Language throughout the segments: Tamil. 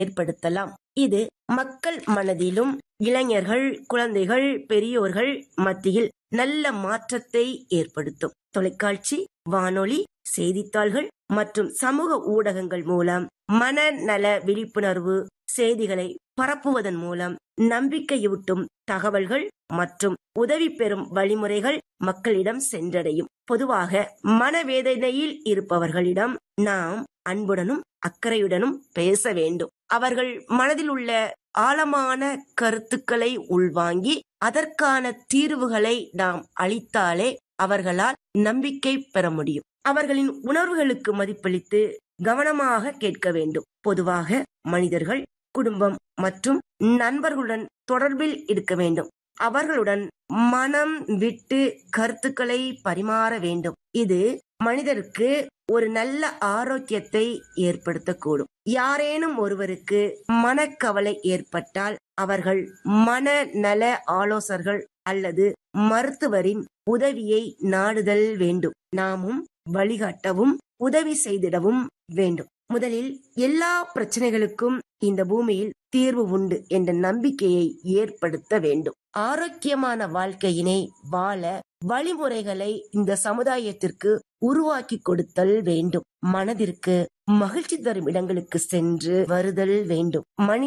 ஏற்படுத்தலாம். இது மக்கள் மனதிலும் இளைஞர்கள், குழந்தைகள், பெரியோர்கள் மத்தியில் நல்ல மாற்றத்தை ஏற்படுத்தும். தொலைக்காட்சி, வானொலி, செய்தித்தாள்கள் மற்றும் சமூக ஊடகங்கள் மூலம் மனநல விழிப்புணர்வு செய்திகளை பரப்புவதன் மூலம் நம்பிக்கையூட்டும் தகவல்கள் மற்றும் உதவி பெறும் வழிமுறைகள் மக்களிடம் சென்றடையும். பொதுவாக மனவேதனையில் இருப்பவர்களிடம் நாம் அன்புடனும் அக்கறையுடனும் பேச வேண்டும். அவர்கள் மனதில் உள்ள ஆழமான கருத்துக்களை உள்வாங்கி அதற்கான தீர்வுகளை நாம் அளித்தாலே அவர்களால் நம்பிக்கை பெற முடியும். அவர்களின் உணர்வுகளுக்கு மதிப்பளித்து கவனமாக கேட்க வேண்டும். பொதுவாக மனிதர்கள் குடும்பம் மற்றும் நண்பர்களுடன் தொடர்பில் இருக்க வேண்டும். அவர்களுடன் மனம் விட்டு கருத்துக்களை பரிமாற வேண்டும். இது மனிதருக்கு ஒரு நல்ல ஆரோக்கியத்தை ஏற்படுத்தக்கூடும். யாரேனும் ஒருவருக்கு மனக்கவலை ஏற்பட்டால் அவர்கள் மனநல ஆலோசகர்கள் அல்லது மருத்துவரின் உதவியை நாடுதல் வேண்டும். நாமும் வழிகாட்டவும் உதவி செய்திடவும் வேண்டும். முதலில் எல்லா பிரச்சனைகளுக்கும் இந்த பூமியில் தீர்வு உண்டு என்ற நம்பிக்கையை ஏற்படுத்த வேண்டும். ஆரோக்கியமான வாழ்க்கையினை வாழ வழிமுறைகளை இந்த சமுதாயத்திற்கு உருவாக்கி கொடுத்தல் வேண்டும். மனதிற்கு மகிழ்ச்சி தரும் இடங்களுக்கு சென்று வருதல் வேண்டும்.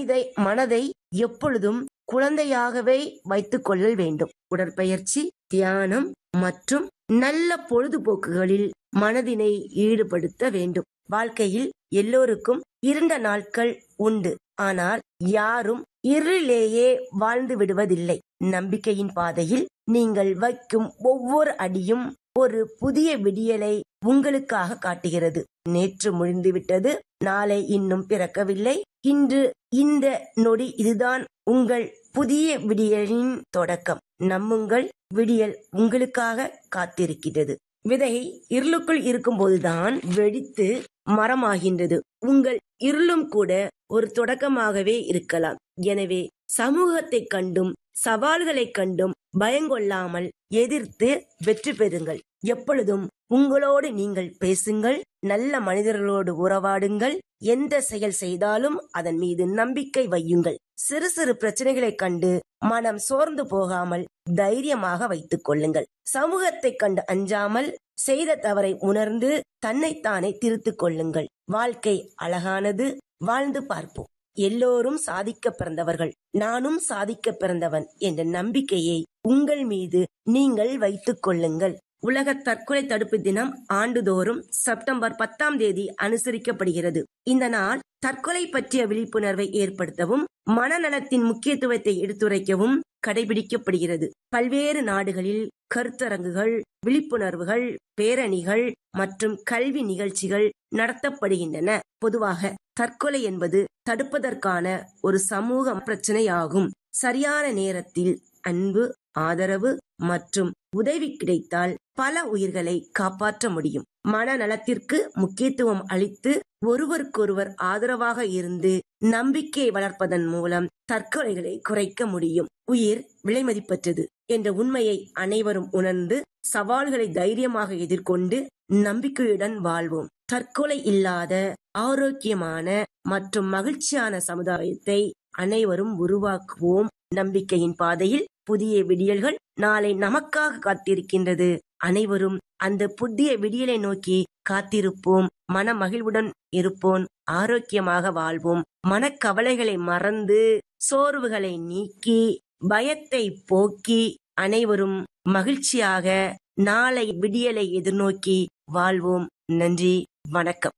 மனதை எப்பொழுதும் குழந்தையாகவே வைத்துக் கொள்ளல் வேண்டும். உடற்பயிற்சி, தியானம் மற்றும் நல்ல பொழுதுபோக்குகளில் மனதினை ஈடுபடுத்த வேண்டும். வாழ்க்கையில் எல்லோருக்கும் இருண்ட நாட்கள் உண்டு. ஆனால் யாரும் இருளிலேயே வாழ்ந்து விடுவதில்லை. நம்பிக்கையின் பாதையில் நீங்கள் வைக்கும் ஒவ்வொரு அடியும் ஒரு புதிய விடியலை உங்களுக்காக காட்டுகிறது. நேற்று முடிந்துவிட்டது, நாளை இன்னும் பிறக்கவில்லை. இன்று இந்த நொடி இதுதான் உங்கள் புதிய விடியலின் தொடக்கம். நம்புங்கள், விடியல் உங்களுக்காக காத்திருக்கிறது. விதை இருளுக்குள் இருக்கும்போதுதான் வெடித்து மரமாகின்றது. உங்கள் இருளும் கூட ஒரு தொடக்கமாகவே இருக்கலாம். எனவே சமூகத்தை கண்டும் சவால்களை கண்டும் பயங்கொள்ளாமல் எதிர்த்து வெற்றி பெறுங்கள். எப்பொழுதும் உங்களோடு நீங்கள் பேசுங்கள். நல்ல மனிதர்களோடு உறவாடுங்கள். எந்த செயல் செய்தாலும் அதன் மீது நம்பிக்கை வையுங்கள். சிறு சிறு பிரச்சனைகளை கண்டு மனம் சோர்ந்து போகாமல் தைரியமாக வைத்துக் கொள்ளுங்கள். சமூகத்தை கண்டு அஞ்சாமல் செய்த தவறை உணர்ந்து தன்னைத்தானே திருத்திக் கொள்ளுங்கள். வாழ்க்கை அழகானது, வாழ்ந்து பார்ப்போம். எல்லோரும் சாதிக்க பிறந்தவர்கள், நானும் சாதிக்க பிறந்தவன் என்ற நம்பிக்கையை உங்கள் மீது நீங்கள் வைத்துக் கொள்ளுங்கள். உலக தற்கொலை தடுப்பு தினம் ஆண்டுதோறும் செப்டம்பர் 10 அனுசரிக்கப்படுகிறது. இந்த நாள் தற்கொலை பற்றிய விழிப்புணர்வை ஏற்படுத்தவும் மனநலத்தின் முக்கியத்துவத்தை எடுத்துரைக்கவும் கடைபிடிக்கப்படுகிறது. பல்வேறு நாடுகளில் கருத்தரங்குகள், விழிப்புணர்வுகள், பேரணிகள் மற்றும் கல்வி நிகழ்ச்சிகள் நடத்தப்படுகின்றன. பொதுவாக தற்கொலை என்பது தடுப்பதற்கான ஒரு சமூக பிரச்சனையாகும். சரியான நேரத்தில் அன்பு, ஆதரவு மற்றும் உதவி கிடைத்தால் பல உயிர்களை காப்பாற்ற முடியும். மனநலத்திற்கு முக்கியத்துவம் அளித்து ஒருவருக்கொருவர் ஆதரவாக இருந்து நம்பிக்கை வளர்ப்பதன் மூலம் தற்கொலைகளை குறைக்க முடியும். உயிர் விலைமதிப்பற்றது என்ற உண்மையை அனைவரும் உணர்ந்து சவால்களை தைரியமாக எதிர்கொண்டு நம்பிக்கையுடன் வாழ்வோம். தற்கொலை இல்லாத ஆரோக்கியமான மற்றும் மகிழ்ச்சியான சமுதாயத்தை அனைவரும் உருவாக்குவோம். நம்பிக்கையின் பாதையில் புதிய விடியல்கள் நாளை நமக்காக காத்திருக்கின்றது. அனைவரும் அந்த புதிய விடியலை நோக்கி காத்திருப்போம். மன மகிழ்வுடன் இருப்போம். ஆரோக்கியமாக வாழ்வோம். மனக்கவலைகளை மறந்து சோர்வுகளை நீக்கி பயத்தை போக்கி அனைவரும் மகிழ்ச்சியாக நாளை விடியலை எதிர்நோக்கி வாழ்வோம். நன்றி, வணக்கம்.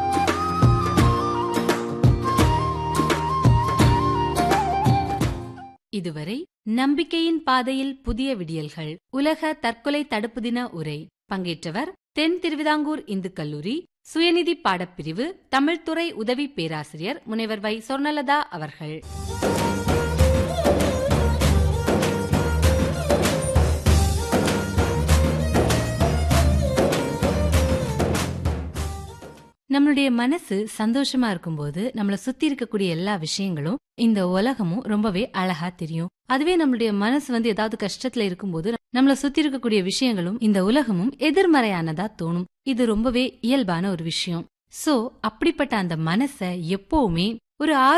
இதுவரை நம்பிக்கையின் பாதையில் புதிய விடியல்கள் உலக தற்கொலை தடுப்பு தின உரை பங்கேற்றவர் தென் திருவிதாங்கூர் இந்து கல்லூரி சுயநிதி பாடப்பிரிவு தமிழ்துறை உதவி பேராசிரியர் முனைவர் வை சொர்ணலதா அவர்கள். நம்மளுடைய மனசு சந்தோஷமா இருக்கும்போது நம்மள சுத்தி இருக்கக்கூடிய எல்லா விஷயங்களும் இந்த உலகமும் ரொம்பவே அழகா தெரியும். அதுவே நம்மளுடைய மனசு ஏதாவது கஷ்டத்துல இருக்கும்போது நம்மள சுத்தி இருக்கக்கூடிய விஷயங்களும் இந்த உலகமும் எதிர்மறையானதா தோணும். இது ரொம்பவே இயல்பான ஒரு விஷயம். சோ அப்படிப்பட்ட அந்த மனசை எப்பவுமே ஒரு